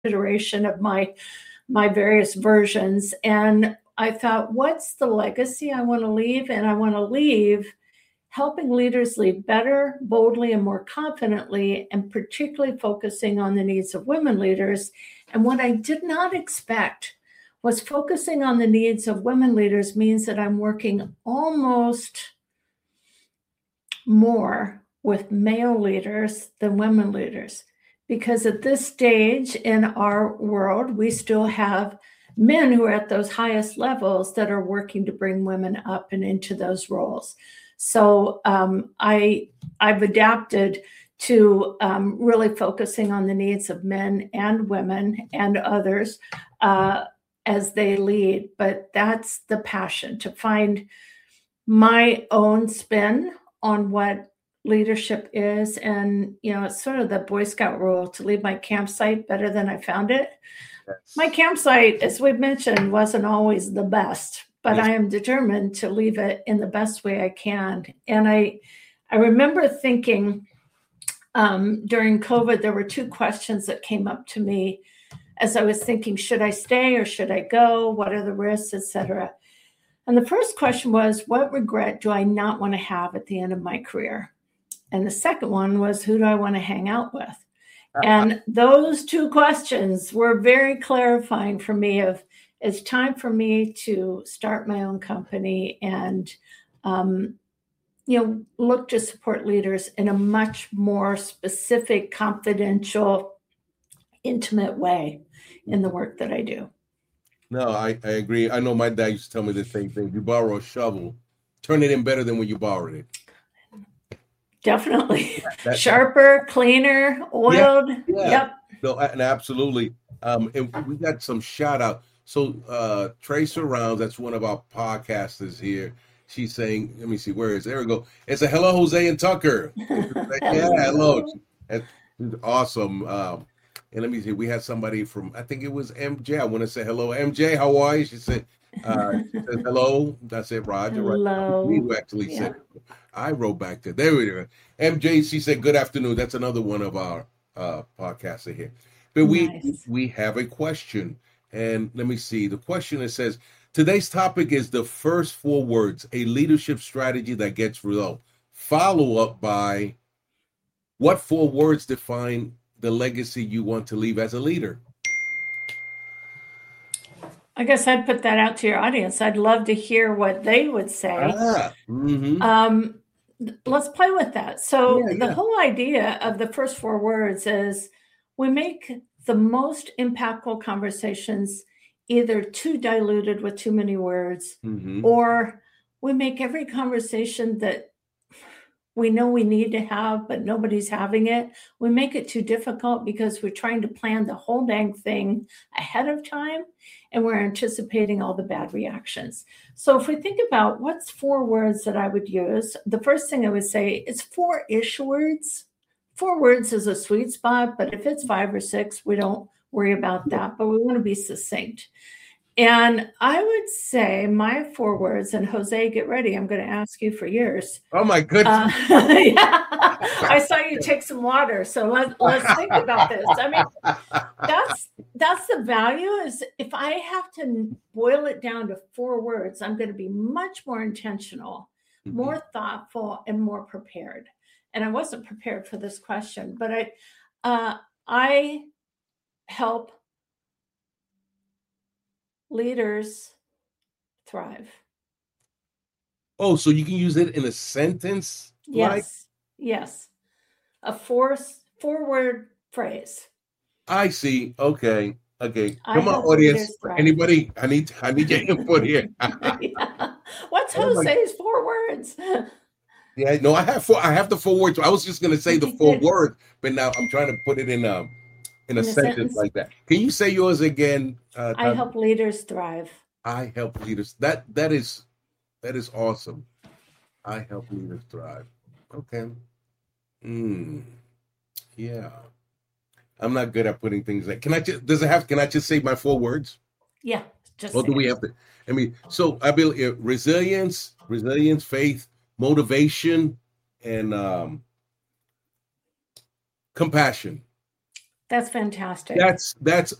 iteration of my various versions. And I thought, what's the legacy I want to leave? And I want to leave helping leaders lead better, boldly, and more confidently, and particularly focusing on the needs of women leaders. And what I did not expect was focusing on the needs of women leaders means that I'm working almost more with male leaders than women leaders. Because at this stage in our world, we still have men who are at those highest levels that are working to bring women up and into those roles. So I've adapted to really focusing on the needs of men and women and others as they lead. But that's the passion, to find my own spin on what leadership is. And, it's sort of the Boy Scout rule to leave my campsite better than I found it. Yes. My campsite, as we've mentioned, wasn't always the best, but yes. I am determined to leave it in the best way I can. And I remember thinking during COVID, there were two questions that came up to me as I was thinking, should I stay or should I go? What are the risks, et cetera? And the first question was, what regret do I not want to have at the end of my career? And the second one was, who do I want to hang out with? And those two questions were very clarifying for me of, it's time for me to start my own company and, look to support leaders in a much more specific, confidential, intimate way in the work that I do. No, I agree. I know my dad used to tell me the same thing. You borrow a shovel, turn it in better than when you borrowed it. Definitely. Sharper, cleaner, oiled. Yeah. Yep. No, and absolutely. And we got some shout out. So Tracer Rounds, that's one of our podcasters here. She's saying, let me see, where is it? There we go. It's a hello, Jose and Tucker. Hello. That's awesome. And let me see, we had somebody from, I think it was MJ. I want to say hello, MJ. How are you? She said hello. That's it, Roger. Hello. Right? You actually said it. I wrote back there. There we go. MJ, she said, good afternoon. That's another one of our podcasters here. But we have a question. And let me see. The question, it says, today's topic is the first 4 words, a leadership strategy that gets results. Follow up by, what 4 words define the legacy you want to leave as a leader? I guess I'd put that out to your audience. I'd love to hear what they would say. Let's play with that. So the whole idea of the first 4 words is we make the most impactful conversations either too diluted with too many words, or we make every conversation that we know we need to have, but nobody's having it. We make it too difficult because we're trying to plan the whole dang thing ahead of time, and we're anticipating all the bad reactions. So if we think about what's 4 words that I would use, the first thing I would say is 4-ish words. 4 words is a sweet spot, but if it's 5 or 6, we don't worry about that, but we want to be succinct. And I would say my 4 words, and Jose, get ready. I'm going to ask you for yours. Oh my goodness. I saw you take some water. So let's think about this. I mean, that's the value, is if I have to boil it down to 4 words, I'm going to be much more intentional, more thoughtful, and more prepared. And I wasn't prepared for this question, but I help leaders thrive. Oh, so you can use it in a sentence? Yes. Yes. A 4-word phrase. I see. Okay. Come on, audience. Anybody? I need your input here. What's Jose's 4 words? Yeah, no, I have the 4 words. I was just going to say the 4 words, but now I'm trying to put it in a sentence like that. Can you say yours again? I help leaders thrive. I help leaders. That is awesome. I help leaders thrive. Okay. Yeah. I'm not good at putting things like. Can I just say my 4 words? Yeah. Just. Or do we have to? I mean, so I believe resilience, faith, motivation, and compassion. That's fantastic. That's